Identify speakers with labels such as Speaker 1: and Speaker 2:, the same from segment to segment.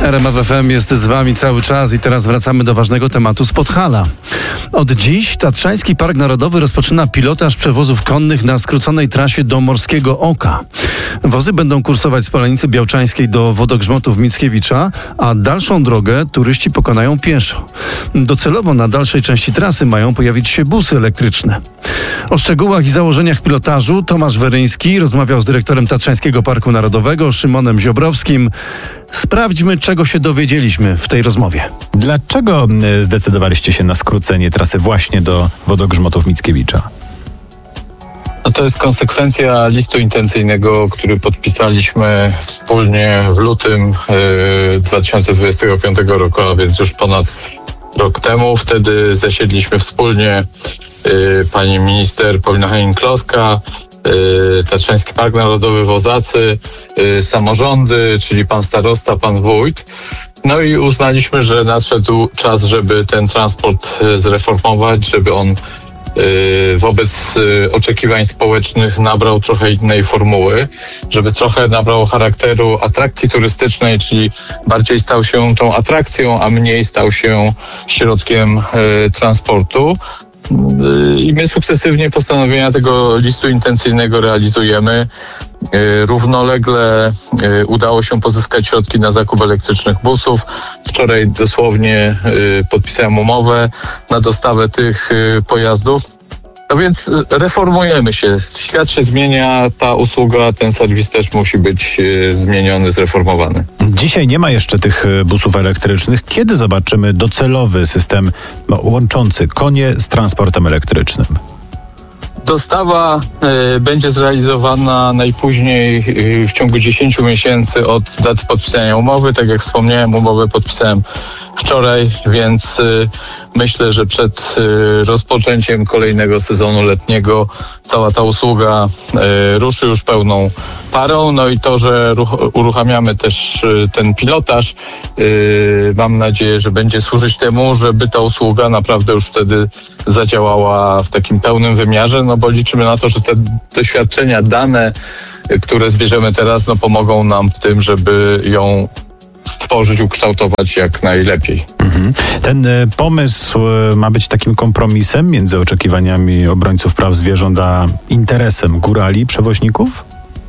Speaker 1: RMF FM jest z wami cały czas i teraz wracamy do ważnego tematu z Podhala. Od dziś Tatrzański Park Narodowy rozpoczyna pilotaż przewozów konnych na skróconej trasie do Morskiego Oka. Wozy będą kursować z Palenicy Białczańskiej do Wodogrzmotów Mickiewicza, a dalszą drogę turyści pokonają pieszo. Docelowo na dalszej części trasy mają pojawić się busy elektryczne. O szczegółach i założeniach pilotażu Tomasz Weryński rozmawiał z dyrektorem Tatrzańskiego Parku Narodowego Szymonem Ziobrowskim. Sprawdźmy, czego się dowiedzieliśmy w tej rozmowie.
Speaker 2: Dlaczego zdecydowaliście się na skrócenie trasy właśnie do Wodogrzmotów Mickiewicza?
Speaker 3: No to jest konsekwencja listu intencyjnego, który podpisaliśmy wspólnie w lutym 2025 roku, a więc już ponad rok temu. Wtedy zasiedliśmy wspólnie pani minister Paulina Henning-Kloska, Tatrzański Park Narodowy, wozacy, samorządy, czyli pan starosta, pan wójt. No i uznaliśmy, że nadszedł czas, żeby ten transport zreformować, żeby on wobec oczekiwań społecznych nabrał trochę innej formuły, żeby trochę nabrał charakteru atrakcji turystycznej, czyli bardziej stał się tą atrakcją, a mniej stał się środkiem transportu. I my sukcesywnie postanowienia tego listu intencyjnego realizujemy. Równolegle udało się pozyskać środki na zakup elektrycznych busów. Wczoraj dosłownie podpisałem umowę na dostawę tych pojazdów. No więc reformujemy się. Świat się zmienia, ta usługa, ten serwis też musi być zmieniony, zreformowany.
Speaker 2: Dzisiaj nie ma jeszcze tych busów elektrycznych. Kiedy zobaczymy docelowy system łączący konie z transportem elektrycznym?
Speaker 3: Dostawa będzie zrealizowana najpóźniej w ciągu 10 miesięcy od daty podpisania umowy. Tak jak wspomniałem, umowę podpisałem wczoraj, więc myślę, że przed rozpoczęciem kolejnego sezonu letniego cała ta usługa ruszy już pełną parą. No i to, że uruchamiamy też ten pilotaż, mam nadzieję, że będzie służyć temu, żeby ta usługa naprawdę już wtedy zadziałała w takim pełnym wymiarze, no bo liczymy na to, że te doświadczenia, dane, które zbierzemy teraz, no pomogą nam w tym, żeby ją stworzyć, ukształtować jak najlepiej.
Speaker 2: Ten pomysł ma być takim kompromisem między oczekiwaniami obrońców praw zwierząt a interesem górali, przewoźników?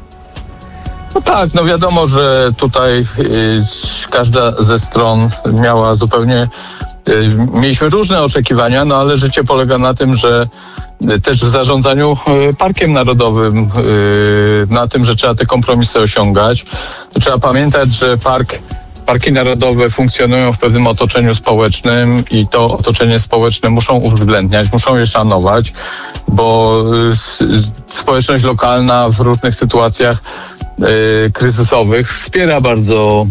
Speaker 3: No tak, no wiadomo, że tutaj każda ze stron miała zupełnie, mieliśmy różne oczekiwania, no ale życie polega na tym, że też w zarządzaniu Parkiem Narodowym, na tym, że trzeba te kompromisy osiągać. Trzeba pamiętać, że Parki Narodowe funkcjonują w pewnym otoczeniu społecznym i to otoczenie społeczne muszą uwzględniać, muszą je szanować, bo społeczność lokalna w różnych sytuacjach kryzysowych wspiera bardzo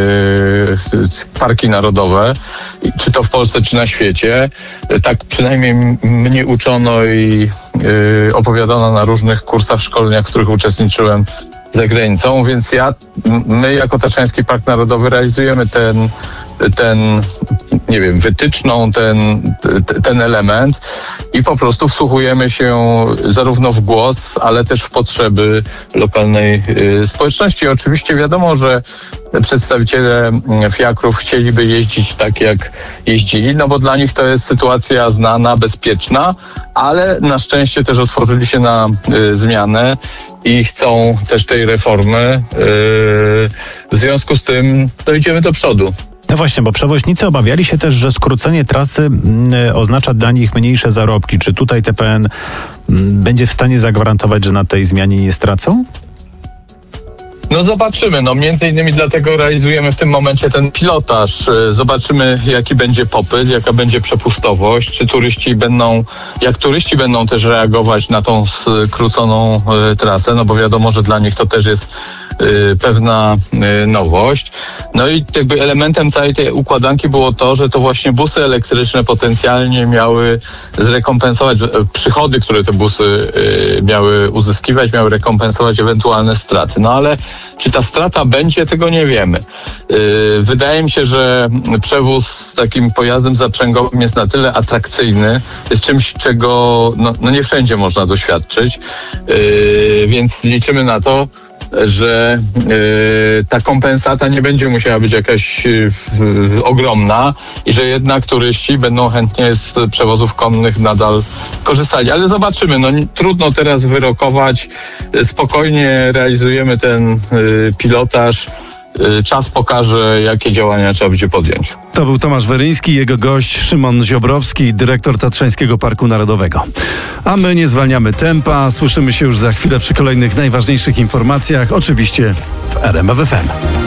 Speaker 3: parki narodowe, czy to w Polsce, czy na świecie. Tak przynajmniej mnie uczono i opowiadano na różnych kursach, szkoleniach, w których uczestniczyłem za granicą, więc my jako Tatrzański Park Narodowy realizujemy wytyczną, ten element i po prostu wsłuchujemy się zarówno w głos, ale też w potrzeby lokalnej społeczności. Oczywiście wiadomo, że przedstawiciele fiakrów chcieliby jeździć tak, jak jeździli, no bo dla nich to jest sytuacja znana, bezpieczna, ale na szczęście też otworzyli się na zmianę i chcą też tej reformy. W związku z tym idziemy do przodu.
Speaker 2: No właśnie, bo przewoźnicy obawiali się też, że skrócenie trasy oznacza dla nich mniejsze zarobki. Czy tutaj TPN będzie w stanie zagwarantować, że na tej zmianie nie stracą?
Speaker 3: No zobaczymy, między innymi dlatego realizujemy w tym momencie ten pilotaż. Zobaczymy, jaki będzie popyt, jaka będzie przepustowość, czy jak turyści będą też reagować na tą skróconą trasę, no bo wiadomo, że dla nich to też jest pewna nowość. No i jakby elementem całej tej układanki było to, że to właśnie busy elektryczne potencjalnie miały zrekompensować przychody, które te busy miały uzyskiwać, miały rekompensować ewentualne straty. No ale czy ta strata będzie, tego nie wiemy. Wydaje mi się, że przewóz z takim pojazdem zaprzęgowym jest na tyle atrakcyjny, jest czymś, czego nie wszędzie można doświadczyć, więc liczymy na to, że ta kompensata nie będzie musiała być jakaś ogromna i że jednak turyści będą chętnie z przewozów konnych nadal korzystali. Ale zobaczymy, trudno teraz wyrokować. Spokojnie realizujemy ten pilotaż. Czas pokaże, jakie działania trzeba będzie podjąć.
Speaker 1: To był Tomasz Weryński, jego gość Szymon Ziobrowski, dyrektor Tatrzańskiego Parku Narodowego. A my nie zwalniamy tempa, słyszymy się już za chwilę przy kolejnych najważniejszych informacjach, oczywiście w RMF FM.